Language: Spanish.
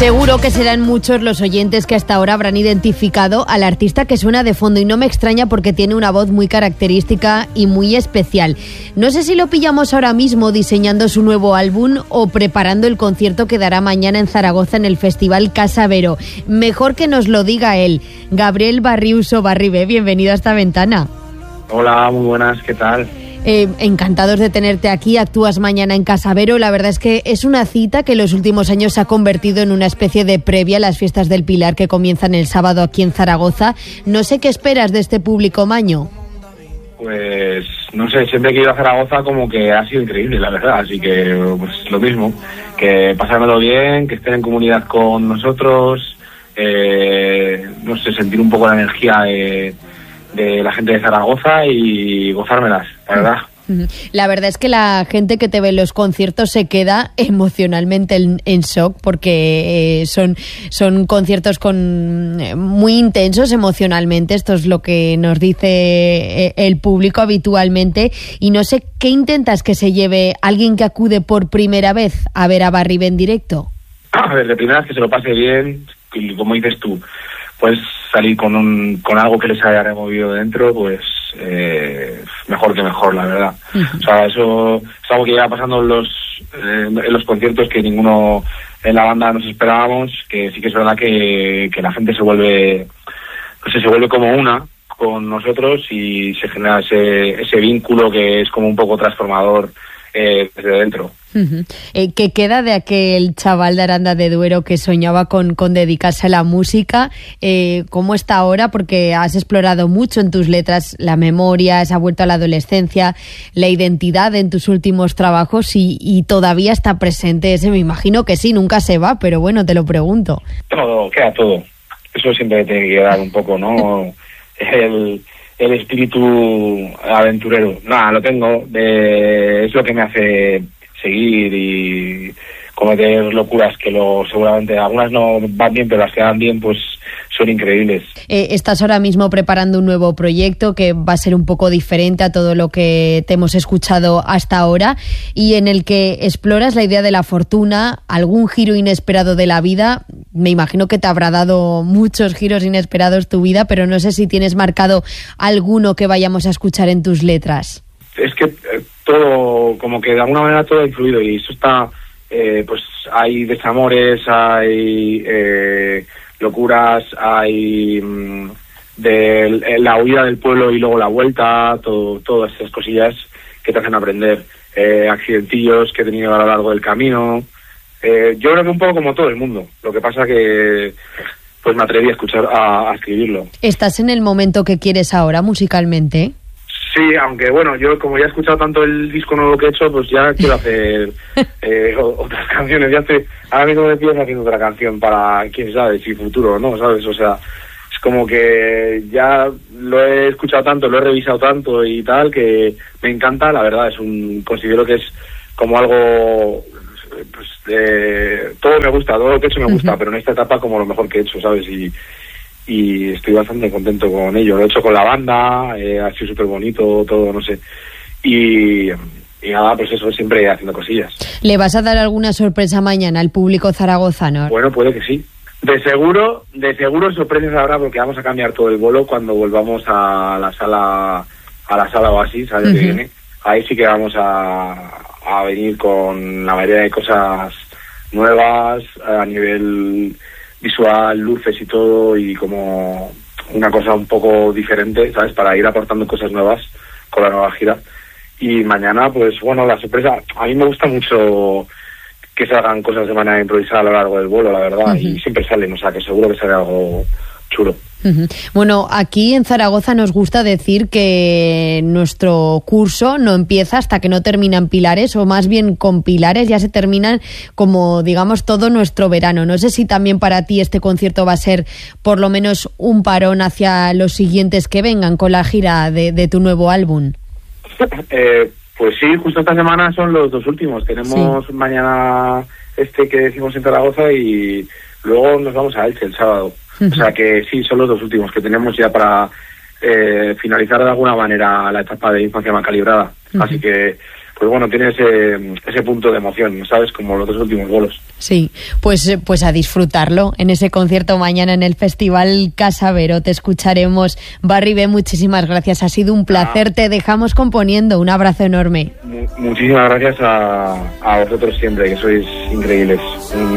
Seguro que serán muchos los oyentes que hasta ahora habrán identificado al artista que suena de fondo, y no me extraña porque tiene una voz muy característica y muy especial. No sé si lo pillamos ahora mismo diseñando su nuevo álbum o preparando el concierto que dará mañana en Zaragoza en el Festival Casa Vero. Mejor que nos lo diga él. Gabriel Barriuso Barribé, bienvenido a esta ventana. Hola, muy buenas, ¿qué tal? Encantados de tenerte aquí. Actúas mañana en Casa Vero. La verdad es que es una cita que en los últimos años se ha convertido en una especie de previa a las fiestas del Pilar que comienzan el sábado aquí en Zaragoza. No sé qué esperas de este público, Maño. Pues no sé, siempre que he ido a Zaragoza como que ha sido increíble, la verdad, así que pues lo mismo, que pasármelo bien, que estén en comunidad con nosotros, no sé, sentir un poco la energía de la gente de Zaragoza y gozármelas, la verdad. La verdad es que la gente que te ve en los conciertos se queda emocionalmente en shock porque son conciertos muy intensos emocionalmente. Esto es lo que nos dice el público habitualmente. Y no sé, ¿qué intentas que se lleve alguien que acude por primera vez a ver a Barribé en directo? A ver, de primeras que se lo pase bien, y como dices tú, pues salir con algo que les haya removido dentro, pues mejor que mejor, la verdad. O sea, eso es algo que lleva pasando en los conciertos que ninguno en la banda nos esperábamos, que sí que es verdad que la gente se vuelve como una con nosotros y se genera ese vínculo que es como un poco transformador desde dentro. ¿Qué queda de aquel chaval de Aranda de Duero que soñaba con dedicarse a la música? ¿Cómo está ahora? Porque has explorado mucho en tus letras la memoria, has vuelto a la adolescencia, la identidad en tus últimos trabajos y todavía está presente ese. Me imagino que sí, nunca se va, pero bueno, te lo pregunto. Queda todo. Eso siempre tiene que quedar un poco, ¿no? El espíritu aventurero. Nada, lo tengo. Es lo que me hace seguir y cometer locuras que seguramente algunas no van bien, pero las que van bien pues son increíbles. Estás ahora mismo preparando un nuevo proyecto que va a ser un poco diferente a todo lo que te hemos escuchado hasta ahora y en el que exploras la idea de la fortuna, algún giro inesperado de la vida. Me imagino que te habrá dado muchos giros inesperados tu vida, pero no sé si tienes marcado alguno que vayamos a escuchar en tus letras. Es que todo, como que de alguna manera todo ha influido y eso está, pues hay desamores, hay locuras, hay la huida del pueblo y luego la vuelta, todas esas cosillas que te hacen aprender, accidentillos que he tenido a lo largo del camino. Yo creo que un poco como todo el mundo, lo que pasa que pues me atreví a escribirlo. ¿Estás en el momento que quieres ahora musicalmente? Sí, aunque bueno, yo como ya he escuchado tanto el disco nuevo que he hecho, pues ya quiero hacer otras canciones. Ahora mismo me pides haciendo otra canción para, quién sabe, si futuro o no, ¿sabes? O sea, es como que ya lo he escuchado tanto, lo he revisado tanto y tal, que me encanta, la verdad, considero que es como algo, pues, todo me gusta, todo lo que he hecho me gusta, pero en esta etapa como lo mejor que he hecho, ¿sabes? Y estoy bastante contento con ello. Lo he hecho con la banda, ha sido súper bonito todo, no sé. Y nada, pues eso, siempre haciendo cosillas. ¿Le vas a dar alguna sorpresa mañana al público zaragozano? Bueno, puede que sí. De seguro sorpresas habrá porque vamos a cambiar todo el bolo cuando volvamos a la sala o así, ¿sabes? Que viene. Ahí sí que vamos a venir con la mayoría de cosas nuevas a nivel visual, luces y todo, y como una cosa un poco diferente, ¿sabes? Para ir aportando cosas nuevas con la nueva gira. Y mañana, pues bueno, la sorpresa, a mí me gusta mucho que salgan cosas de manera improvisada a lo largo del vuelo, la verdad, y siempre salen, o sea, que seguro que sale algo chulo. Bueno, aquí en Zaragoza nos gusta decir que nuestro curso no empieza hasta que no terminan Pilares, o más bien con Pilares ya se terminan como, digamos, todo nuestro verano. No sé si también para ti este concierto va a ser por lo menos un parón hacia los siguientes que vengan con la gira de tu nuevo álbum. Pues sí, justo esta semana son los dos últimos. Tenemos mañana que decimos en Zaragoza y luego nos vamos a Elche el sábado. O sea que sí, son los dos últimos que tenemos ya para finalizar de alguna manera la etapa de Infancia Mal Calibrada. Así que pues bueno, tiene ese punto de emoción, ¿sabes? Como los dos últimos bolos. Sí, pues a disfrutarlo en ese concierto mañana en el Festival Casa Vero. Te escucharemos. Barry B, muchísimas gracias. Ha sido un placer. Te dejamos componiendo. Un abrazo enorme. Muchísimas gracias a vosotros siempre, que sois increíbles.